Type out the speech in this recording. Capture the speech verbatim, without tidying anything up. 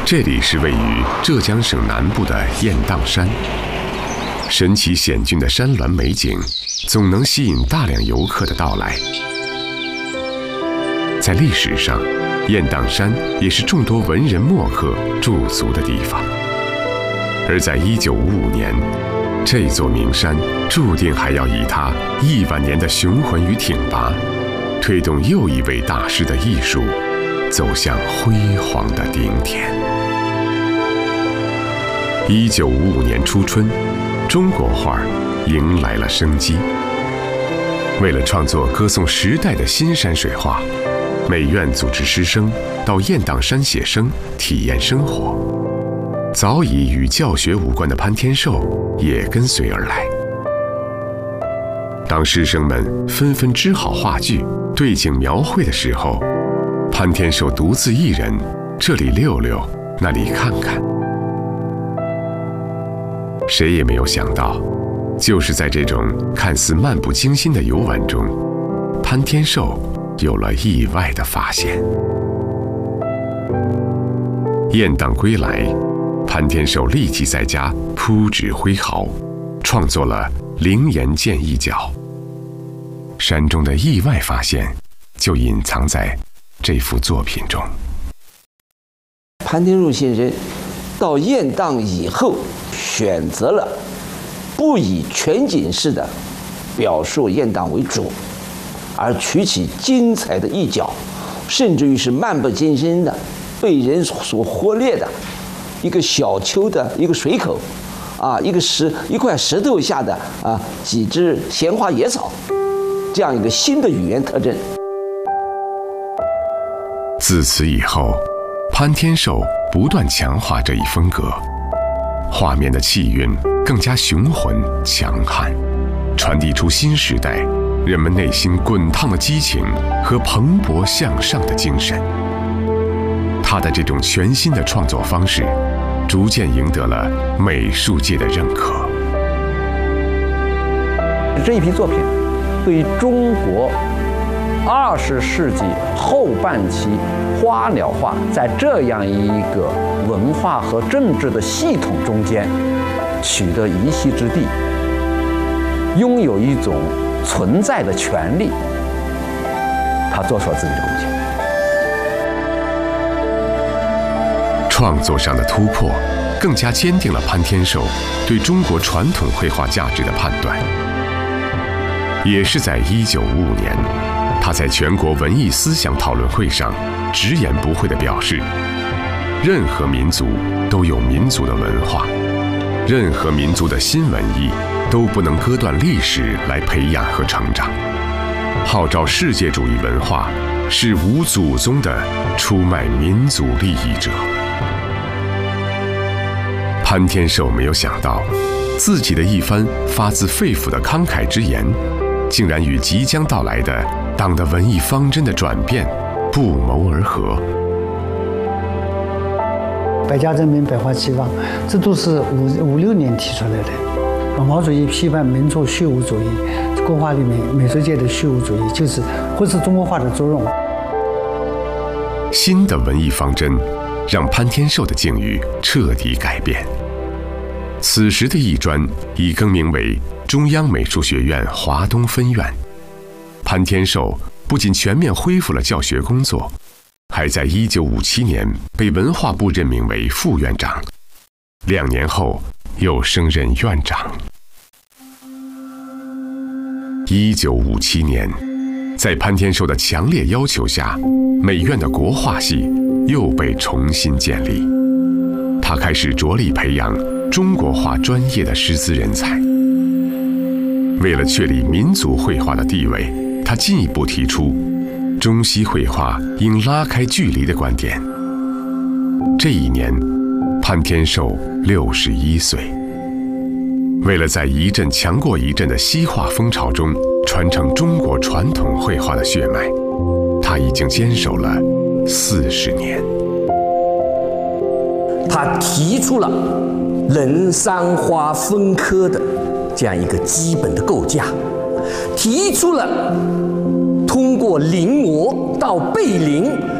这里是位于浙江省南部的雁荡山，神奇险峻的山峦美景，总能吸引大量游客的到来。在历史上，雁荡山也是众多文人墨客驻足的地方。而在一九五五年，这座名山注定还要以它亿万年的雄浑与挺拔，推动又一位大师的艺术走向辉煌的顶点。一九五五年初春，中国画迎来了生机。为了创作歌颂时代的新山水画，美院组织师生到雁荡山写生，体验生活。早已与教学无关的潘天寿也跟随而来。当师生们纷纷织好画具，对景描绘的时候，潘天寿独自一人，这里溜溜，那里看看。谁也没有想到，就是在这种看似漫不经心的游玩中，潘天寿有了意外的发现。雁荡归来，潘天寿立即在家铺纸挥毫，创作了《灵岩剑一角》。山中的意外发现就隐藏在这幅作品中。 潘天寿先生到雁荡以后，选择了不以全景式的表述雁荡为主，而取其精彩的一角，甚至于是漫不经心的被人所忽略的一个小丘的一个水口，啊，一个石一块石头下的啊几只闲花野草，这样一个新的语言特征。 自此以后，潘天寿不断强化这一风格，画面的气韵更加雄浑强悍，传递出新时代人们内心滚烫的激情和蓬勃向上的精神。他的这种全新的创作方式，逐渐赢得了美术界的认可。 这一批作品对于中国二十世纪后半期花鸟画在这样一个文化和政治的系统中间取得一席之地，拥有一种存在的权利，他做出了自己的贡献。 创作上的突破，更加坚定了潘天寿对中国传统绘画价值的判断。也是在一九五五年，他在全国文艺思想讨论会上直言不讳地表示，任何民族都有民族的文化，任何民族的新文艺都不能割断历史来培养和成长。号召世界主义文化是无祖宗的出卖民族利益者。潘天寿没有想到，自己的一番发自肺腑的慷慨之言，竟然与即将到来的党的文艺方针的转变不谋而合。 百家争鸣，百花齐放，这都是五五六年提出来的。毛主席批判民族虚无主义，国画里面美术界的虚无主义就是忽视中国画的作用。 新的文艺方针让潘天寿的境遇彻底改变。此时的艺专已更名为中央美术学院华东分院。潘天寿不仅全面恢复了教学工作，还在一九五七年被文化部任命为副院长，两年后又升任院长。一九五七年，在潘天寿的强烈要求下，美院的国画系又被重新建立。他开始着力培养中国画专业的师资人才。为了确立民族绘画的地位，他进一步提出中西绘画应拉开距离的观点。这一年，潘天寿六十一岁。为了在一阵强过一阵的西化风潮中传承中国传统绘画的血脉，他已经坚守了四十年。 他提出了人山花分科的这样一个基本的构架，提出了通过临摹到背临